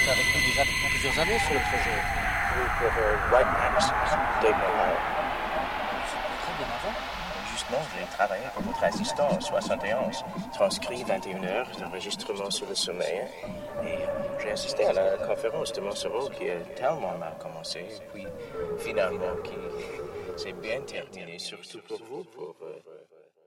êtes avec nous déjà depuis plusieurs années sur le projet. Oui, pour White Max, Dave Ohio. Très bien avant. Justement, j'ai travaillé pour votre assistant en 71. Transcrit 21 heures d'enregistrement sur le sommeil. Et j'ai assisté à la conférence de Monsereau qui a tellement mal commencé. Et puis, finalement, qui s'est bien terminé, surtout pour vous, pour